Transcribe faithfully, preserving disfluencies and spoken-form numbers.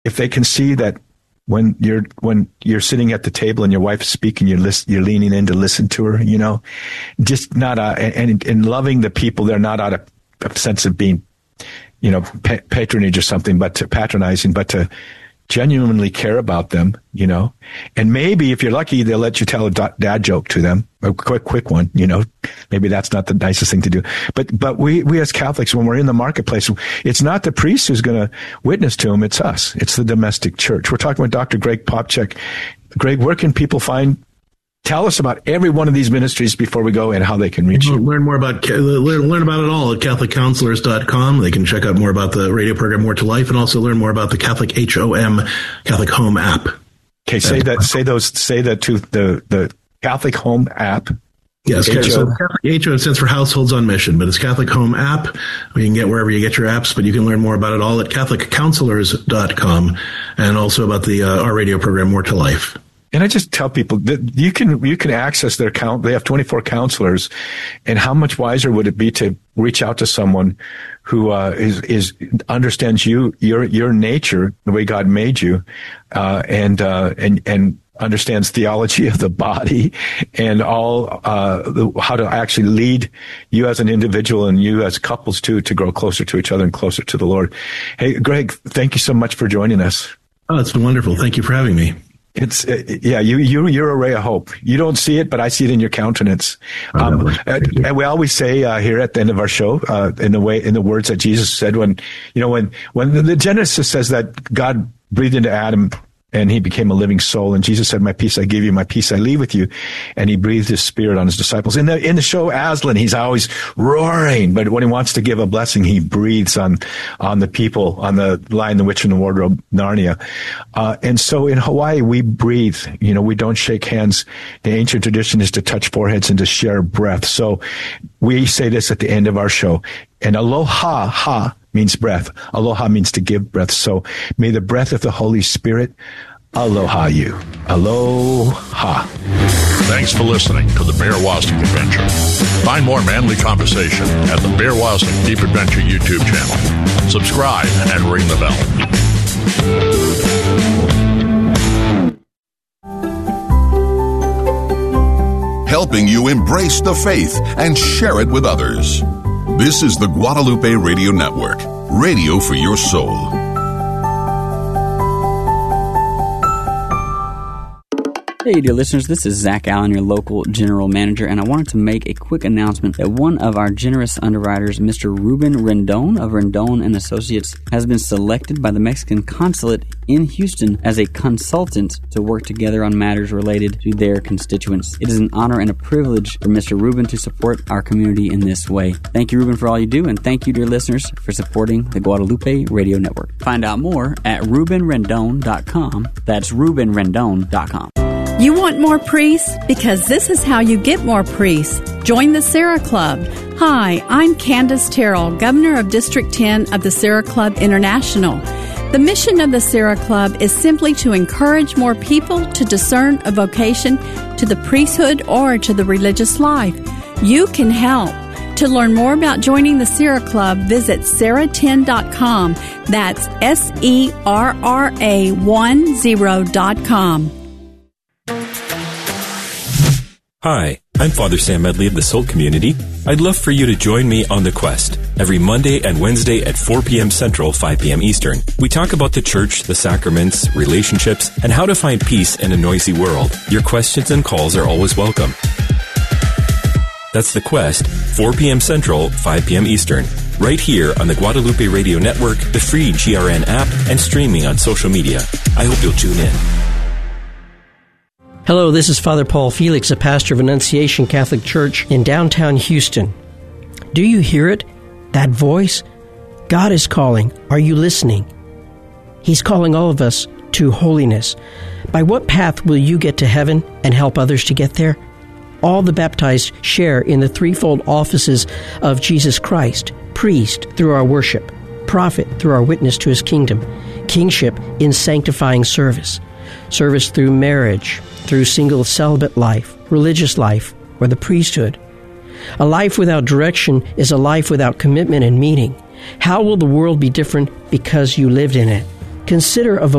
if they can see that when you're when you're sitting at the table and your wife is speaking, you're listen, you're leaning in to listen to her, you know, just not uh, and and loving the people. They're not out of a sense of being, you know, pa- patronage or something, but to patronizing, but to genuinely care about them, you know. And maybe if you're lucky, they'll let you tell a dad joke to them, a quick, quick one, you know. Maybe that's not the nicest thing to do. But, but we, we as Catholics, when we're in the marketplace, it's not the priest who's going to witness to them. It's us. It's the domestic church. We're talking with Doctor Greg Popcak. Greg, where can people find, tell us about every one of these ministries before we go and how they can reach you. Learn more about, learn, learn about it all at Catholic Counselors dot com. They can check out more about the radio program More to Life and also learn more about the Catholic H O M, Catholic Home app. Okay, say that, say those, say that to the, the Catholic Home app. Yes, H O. So Catholic H O stands for Households on Mission, but it's Catholic Home app. You can get wherever you get your apps, but you can learn more about it all at Catholic Counselors dot com and also about the uh, our radio program More to Life. And I just tell people that you can you can access their count. They have twenty-four counselors, and how much wiser would it be to reach out to someone who uh, is is understands you, your your nature, the way God made you, uh, and uh, and and understands theology of the body and all uh, the, how to actually lead you as an individual and you as couples too to grow closer to each other and closer to the Lord. Hey, Greg, thank you so much for joining us. Oh, it's been wonderful. Thank you for having me. It's uh, yeah, you you you're a ray of hope. You don't see it, but I see it in your countenance. Um, and, and we always say uh, here at the end of our show, uh, in the way in the words that Jesus said when you know when when the, the Genesis says that God breathed into Adam and he became a living soul, and Jesus said, "My peace I give you, my peace I leave with you," and he breathed his spirit on his disciples. In the in the show Aslan, he's always roaring, but when he wants to give a blessing, he breathes on on the people, on the Lion, the Witch, and the Wardrobe, Narnia. Uh, and so in Hawaii, we breathe. You know, we don't shake hands. The ancient tradition is to touch foreheads and to share breath. So we say this at the end of our show. And aloha, ha, means breath. Aloha means to give breath. So may the breath of the Holy Spirit aloha you. Aloha. Thanks for listening to the Bear Wozniak Adventure. Find more manly conversation at the Bear Wozniak Deep Adventure YouTube channel. Subscribe and ring the bell. Helping you embrace the faith and share it with others. This is the Guadalupe Radio Network, radio for your soul. Hey, dear listeners, this is Zach Allen, your local general manager, and I wanted to make a quick announcement that one of our generous underwriters, Mister Ruben Rendon of Rendon and Associates, has been selected by the Mexican consulate in Houston as a consultant to work together on matters related to their constituents. It is an honor and a privilege for Mister Ruben to support our community in this way. Thank you, Ruben, for all you do, and thank you, dear listeners, for supporting the Guadalupe Radio Network. Find out more at ruben rendon dot com. That's ruben rendon dot com. You want more priests? Because this is how you get more priests. Join the Sarah Club. Hi, I'm Candace Terrell, Governor of District ten of the Sarah Club International. The mission of the Sarah Club is simply to encourage more people to discern a vocation to the priesthood or to the religious life. You can help. To learn more about joining the Sarah Club, visit sarah ten dot com. That's S E R R A ten dot com. Hi, I'm Father Sam Medley of the Soul Community. I'd love for you to join me on The Quest every Monday and Wednesday at four p.m. Central, five p.m. Eastern. We talk about the church, the sacraments, relationships, and how to find peace in a noisy world. Your questions and calls are always welcome. That's The Quest, four p.m. Central, five p.m. Eastern. Right here on the Guadalupe Radio Network, the free G R N app, and streaming on social media. I hope you'll tune in. Hello, this is Father Paul Felix, a pastor of Annunciation Catholic Church in downtown Houston. Do you hear it? That voice? God is calling. Are you listening? He's calling all of us to holiness. By what path will you get to heaven and help others to get there? All the baptized share in the threefold offices of Jesus Christ: priest through our worship, prophet through our witness to his kingdom, kingship in sanctifying service, service through marriage, through single celibate life, religious life, or the priesthood. A life without direction is a life without commitment and meaning. How will the world be different because you lived in it? Consider a